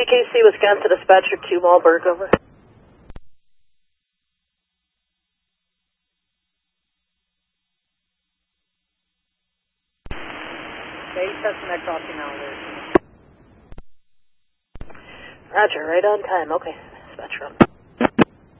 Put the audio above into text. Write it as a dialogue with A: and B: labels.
A: CKC Wisconsin Dispatcher 2 Malberg, over.
B: Okay, suspect crossing now.
A: Roger, right on time. Okay, dispatcher up.